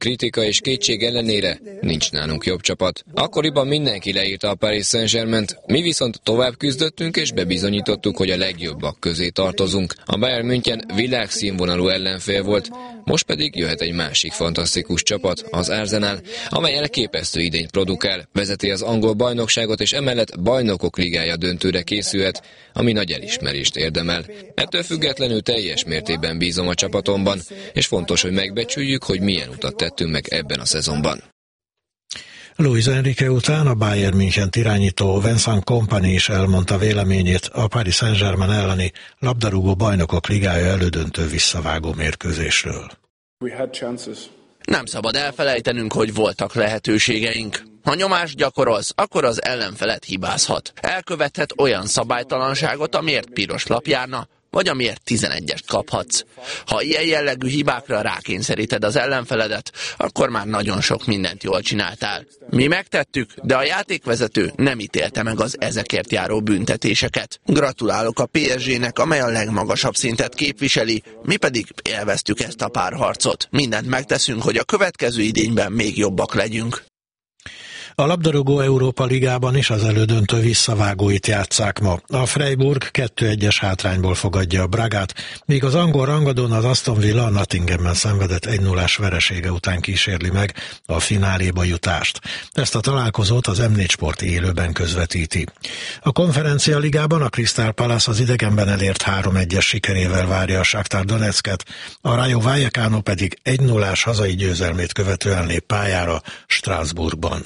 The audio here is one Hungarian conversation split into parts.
kritika és kétség ellenére nincs nálunk jobb csapat. Akkoriban mindenki leírta a Paris Saint-Germaint, mi viszont tovább küzdöttünk és bebizonyítottuk, hogy a legjobbak közé tartozunk. A Bayern München világszínvonalú ellenfél volt, most pedig jöhet egy másik fantasztikus csapat, az Arsenal, amely elképesztő idényt produkál, vezeti az angol bajnokságot és emellett Bajnokok Ligája döntőre készülhet, ami nagy elismerést érdemel. Ettől függetlenül teljes mértékben bízom a csapatomban, és fontos, hogy megbecsüljük, hogy milyen utat tettünk meg ebben a szezonban. Luis Enrique után a Bayern München irányító Vincent Kompany is elmondta véleményét a Paris Saint-Germain elleni labdarúgó Bajnokok Ligája elődöntő visszavágó mérkőzésről. Nem szabad elfelejtenünk, hogy voltak lehetőségeink. Ha nyomást gyakorolsz, akkor az ellenfelet hibázhat. Elkövethet olyan szabálytalanságot, amiért piros lap járna, vagy amiért 11-est kaphatsz. Ha ilyen jellegű hibákra rákényszeríted az ellenfeledet, akkor már nagyon sok mindent jól csináltál. Mi megtettük, de a játékvezető nem ítélte meg az ezekért járó büntetéseket. Gratulálok a PSG-nek, amely a legmagasabb szintet képviseli, mi pedig élveztük ezt a párharcot. Mindent megteszünk, hogy a következő idényben még jobbak legyünk. A labdarúgó Európa Ligában is az elődöntő visszavágóit játsszák ma. A Freiburg 2-1-es hátrányból fogadja a Bragát, míg az angol rangadón az Aston Villa a Nottinghamben szenvedett 1-0-ás veresége után kísérli meg a fináléba jutást. Ezt a találkozót az M4 Sport élőben közvetíti. A Konferencia Ligában a Crystal Palace az idegenben elért 3-1-es sikerével várja a Shakhtar Donetsket, a Rayo Vallecano pedig 1-0-ás hazai győzelmét követően lép pályára Strasbourgban.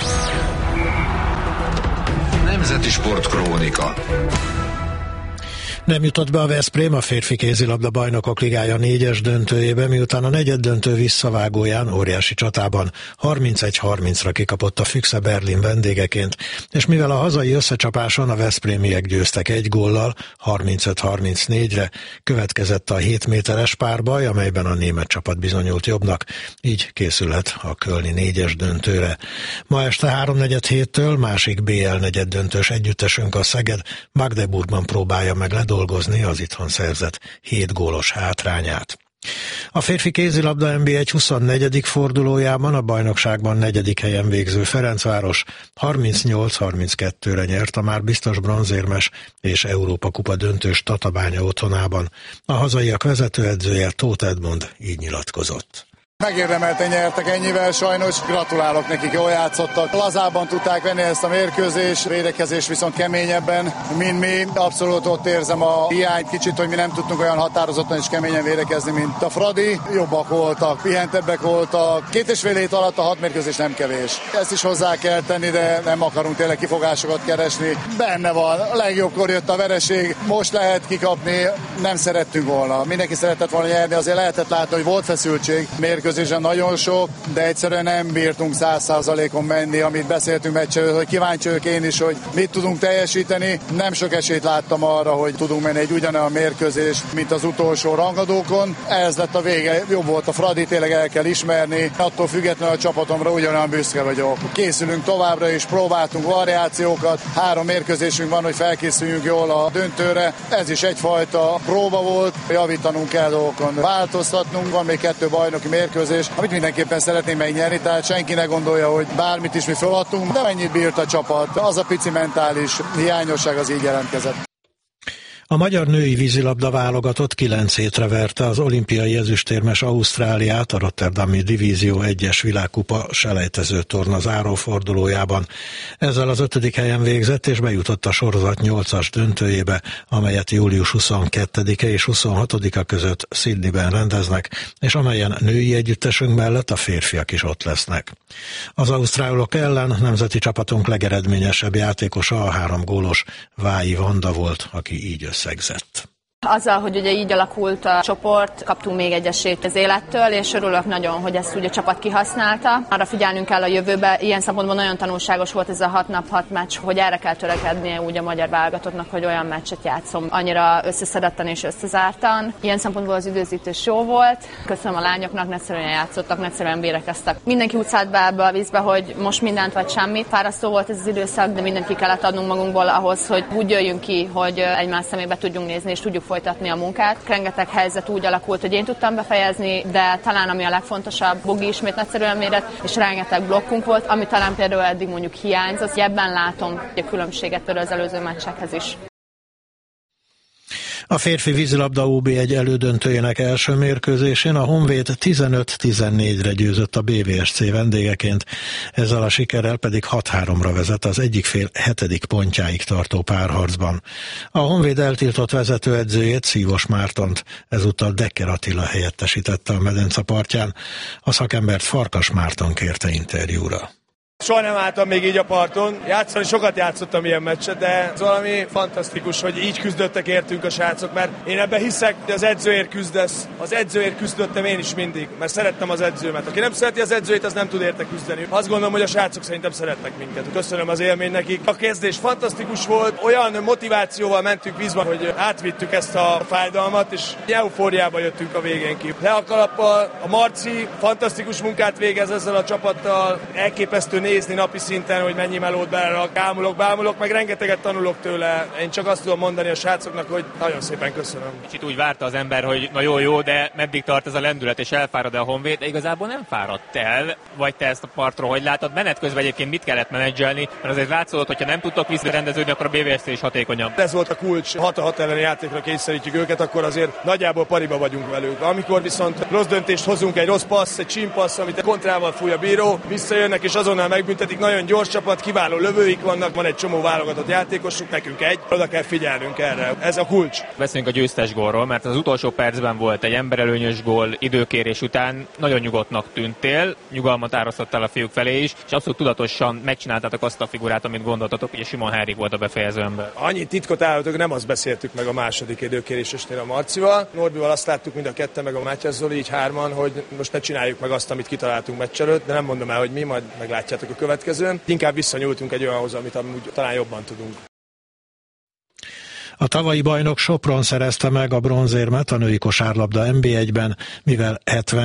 Nemzeti Sportkrónika. Nem jutott be a Veszprém a férfi kézilabda Bajnokok Ligája 4-es döntőjébe, miután a negyeddöntő visszavágóján óriási csatában 31-30-ra kikapott a Füchse Berlin vendégeként, és mivel a hazai összecsapáson a veszprémiek győztek 1 góllal, 35-34-re, következett a 7 méteres párbaj, amelyben a német csapat bizonyult jobbnak, így készülhet a kölni 4-es döntőre. Ma este 3:47-től másik BL negyeddöntős együttesünk, a Szeged Magdeburgban próbálja meg ledolgozni az itthon szerzett 7 gólos hátrányát. A férfi kézilabda NB1 24. fordulójában a bajnokságban 4. helyen végző Ferencváros 38-32-re nyert a már biztos bronzérmes és Európa kupa döntős Tatabánya otthonában. A hazaiak vezetőedzője Tóth Edmond így nyilatkozott. Megérdemelten nyertek ennyivel, sajnos gratulálok nekik, jól játszottak. Lazában tudták venni ezt a mérkőzést, védekezés viszont keményebben, mint mi. Abszolút ott érzem a hiányt kicsit, hogy mi nem tudtunk olyan határozottan és keményen védekezni, mint a Fradi. Jobbak voltak, pihentebbek voltak. 2,5 hét alatt a 6 mérkőzés nem kevés. Ezt is hozzá kell tenni, de nem akarunk tényleg kifogásokat keresni. Benne van, a legjobbkor jött a vereség, most lehet kikapni, nem szerettünk volna. Mindenki szeretett volna nyerni, azért lehetett látni, hogy volt feszültség. Mérkőzésen nagyon sok, de egyszerűen nem bírtunk 100%-on menni, amit beszéltünk meccselőtt, hogy kíváncsi vagyok én is, hogy mit tudunk teljesíteni. Nem sok esélyt láttam arra, hogy tudunk menni egy ugyanolyan mérkőzést, mint az utolsó rangadókon. Ez lett a vége, jobb volt a Fradi, tényleg el kell ismerni. Attól függetlenül a csapatomra ugyanolyan büszke vagyok. Készülünk továbbra is, próbáltunk variációkat. 3 mérkőzésünk van, hogy felkészüljünk jól a döntőre. Ez is egyfajta próba volt, javítanunk kell dolgokon. Változtatnunk, van még 2 bajnoki mérkőzés, amit mindenképpen szeretnénk megnyerni, tehát senki ne gondolja, hogy bármit is mi feladtunk, de mennyit bírt a csapat. Az a pici mentális hiányosság az így jelentkezett. A magyar női vízilabda válogatott 9 hétre verte az olimpiai ezüstérmes Ausztráliát a Rotterdami Divízió 1-es világkupa selejtező torna zárófordulójában. Ezzel az 5. helyen végzett és bejutott a sorozat 8-as döntőjébe, amelyet július 22-e és 26-a között Sydneyben rendeznek, és amelyen női együttesünk mellett a férfiak is ott lesznek. Az ausztrálok ellen nemzeti csapatunk legeredményesebb játékosa a 3 gólos Vályi Vanda volt, aki így összegzett. Azzal, hogy ugye így alakult a csoport, kaptunk még egy esélyt az élettől, és örülök nagyon, hogy ezt ugye a csapat kihasználta. Arra figyelnünk kell a jövőbe, ilyen szempontból nagyon tanulságos volt ez a 6 nap 6 meccs, hogy erre kell törekednie úgy a magyar válogatottnak, hogy olyan meccset játszom annyira összeszedetten és összezártan. Ilyen szempontból az időzítés jó volt. Köszönöm a lányoknak, nagyszerűen játszottak, nagyszerűen védekeztek. Mindenki úgy szállt be ebbe a vízbe, hogy most mindent vagy semmit. Fárasztó volt ez az időszak, de mindent ki kellett adnunk magunkból ahhoz, hogy úgy jöjjünk ki, hogy egymás szemébe tudjunk nézni és tudjuk folytatni a munkát. Rengeteg helyzet úgy alakult, hogy én tudtam befejezni, de talán ami a legfontosabb, Bogi ismét nagyszerűen méret, és rengeteg blokkunk volt, ami talán például eddig mondjuk hiányzott. Ebben látom a különbséget például az előző meccsekhez is. A férfi vízilabda OB1 elődöntőjének első mérkőzésén a Honvéd 15-14-re győzött a BVSC vendégeként, ezzel a sikerrel pedig 6-3-ra vezet az egyik fél 7. pontjáig tartó párharcban. A Honvéd eltiltott vezetőedzőjét, Szívos Mártont, ezúttal Dekker Attila helyettesítette a medence partján. A szakembert Farkas Márton kérte interjúra. Soha nem álltam még így a parton. Játszani sokat játszottam ilyen meccset, de ez valami fantasztikus, hogy így küzdöttek értünk a srácok, mert én ebben hiszek, hogy az edzőért küzdesz. Az edzőért küzdöttem én is mindig, mert szerettem az edzőmet. Aki nem szereti az edzőjét, az nem tud érte küzdeni. Azt gondolom, hogy a srácok szerintem szeretnek minket. Köszönöm az élmény nekik. A kezdés fantasztikus volt, olyan motivációval mentünk vízben, hogy átvittük ezt a fájdalmat, és eufóriába jöttünk a végén ki. Le a kalappal, a Marci fantasztikus munkát végez ezzel a csapattal, elképesztő nézni napi szinten, hogy mennyi melót belerak, bámulok, meg rengeteget tanulok tőle. Én csak azt tudom mondani a srácoknak, hogy nagyon szépen köszönöm. Kicsit úgy várta az ember, hogy na jó, de meddig tart ez a lendület, és elfárad a Honvéd, de igazából nem fáradt el, vagy te ezt a partról hogy látod? Menet közben egyébként mit kellett menedzselni, mert azért látszódott, hogyha nem tudtok visszarendeződni, akkor a BVSC is hatékonyabb. Ez volt a kulcs, 6-6 elleni játékra kényszerítjük őket, akkor azért nagyjából pariba vagyunk velük. Amikor viszont rossz döntést hozunk, egy rossz passz, egy csímpassz, amit a kontrával fúj a bíró, visszajönnek és azonnal megbüntetik, nagyon gyors csapat, kiváló lövőik vannak, van egy csomó válogatott játékosuk, nekünk egy, oda kell figyelnünk erre. Ez a kulcs. Beszéljünk a győztes gólról, mert az utolsó percben volt egy emberelőnyös gól időkérés után, nagyon nyugodtnak tűntél, nyugalmat árasztottál a fiúk felé is, és abszolút tudatosan megcsináltátok azt a figurát, amit gondoltatok, hogy Simon Henrik volt a befejező ember. Annyi titkot állítok, nem azt beszéltük meg a második időkérésesnél a Marcival. Norbival azt láttuk mind a ketten, meg a Mátyás Zoli, így hárman, hogy most ne csináljuk meg azt, amit kitaláltunk meccs előtt, de nem mondom el, hogy mi, majd meglátjátok a következőn. Inkább visszanyúltunk egy olyanhoz, amit amúgy talán jobban tudunk. A tavalyi bajnok Sopron szerezte meg a bronzérmet a női kosárlabda NB1-ben, mivel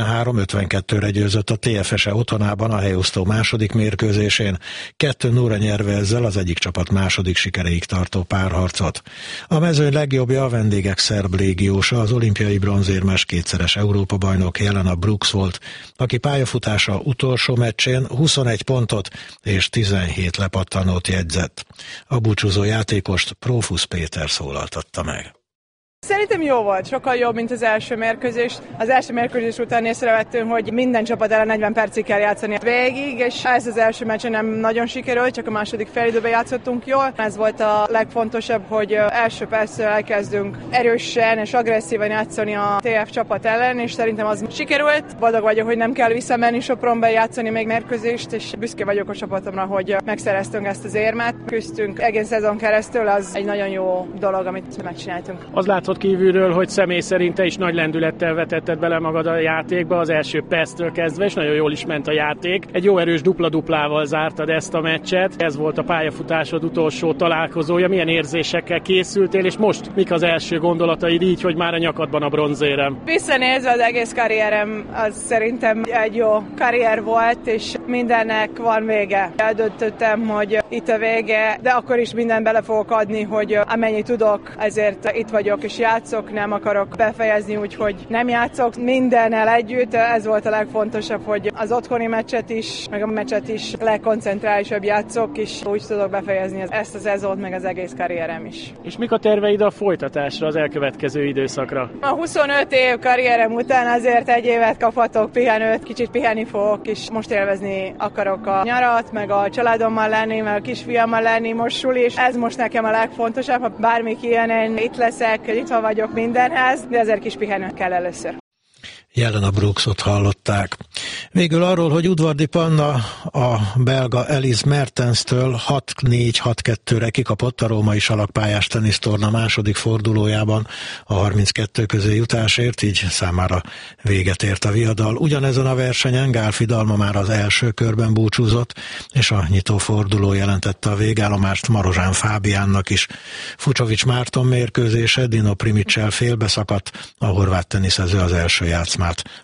73-52-re győzött a TFS-e otthonában a helyosztó második mérkőzésén, 2-0-ra nyerve ezzel az egyik csapat második sikereig tartó párharcot. A mezőny legjobbja a vendégek szerb légiósa, az olimpiai bronzérmes kétszeres Európa-bajnok Jelena Brooks volt, aki pályafutása utolsó meccsén 21 pontot és 17 lepattanót jegyzett. A búcsúzó játékost Prófusz Péter szólaltatta meg. Szerintem jó volt, sokkal jobb, mint az első mérkőzés. Az első mérkőzés után észrevettünk, hogy minden csapat ellen 40 percig kell játszani végig, és ez az első meccsen nem nagyon sikerült, csak a második félidőben játszottunk jól. Ez volt a legfontosabb, hogy első perctől elkezdünk erősen és agresszívan játszani a TF csapat ellen, és szerintem az sikerült. Boldog vagyok, hogy nem kell visszamenni Sopronba játszani még mérkőzést, és büszke vagyok a csapatomra, hogy megszereztünk ezt az érmet. Küzdtünk egész szezon keresztül, az egy nagyon jó dolog, amit megcsináltunk. Az látszott kívülről, hogy személy szerint te is nagy lendülettel vetetted bele magad a játékba az első perctől kezdve, és nagyon jól is ment a játék. Egy jó erős dupla-duplával zártad ezt a meccset. Ez volt a pályafutásod utolsó találkozója. Milyen érzésekkel készültél, és most mik az első gondolataid így, hogy már a nyakadban a bronzérem? Visszanézve az egész karrierem, az szerintem egy jó karrier volt, és mindennek van vége. Eldöntöttem, hogy itt a vége, de akkor is minden bele fogok adni, hogy amennyit tudok, ezért itt vagyok, és játszok, nem akarok befejezni, úgyhogy nem játszok mindennel együtt. Ez volt a legfontosabb, hogy az otthoni meccset is, meg a meccset is legkoncentrálisabb játszok, és úgy tudok befejezni ezt a szezont, meg az egész karrierem is. És mik a terveid a folytatásra, az elkövetkező időszakra? A 25 év karrierem után azért egy évet kaphatok pihenőt, kicsit pihenni fogok, és most élvezni akarok a nyarat, meg a családommal lenni, meg a kisfiammal lenni, most suli, és ez most nekem a legfontosabb. Ha bármik ilyen, én itt leszek, itt vagyok mindenhez, de ezért kis pihenő kell először. Jelena Brooksot hallották. Végül arról, hogy Udvardi Panna a belga Elise Mertenstől 6-4-6-2-re kikapott a római salakpályás tenisztorna második fordulójában a 32 közé jutásért, így számára véget ért a viadal. Ugyanezen a versenyen Gálfi Dalma már az első körben búcsúzott, és a nyitó forduló jelentette a végállomást Marozsán Fábiánnak is. Fucsovics Márton mérkőzése Dino Primiccel félbeszakadt, a horvát teniszező az első játszmát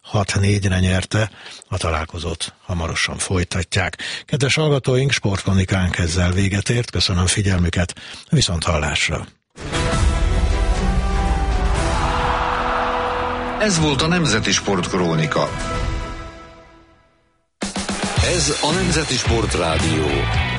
6-4-re nyerte, a találkozót hamarosan folytatják. Kedves hallgatóink, sportkronikánk ezzel véget ért, köszönöm figyelmüket, viszont hallásra! Ez volt a Nemzeti Sportkrónika. Ez a Nemzeti Sportrádió.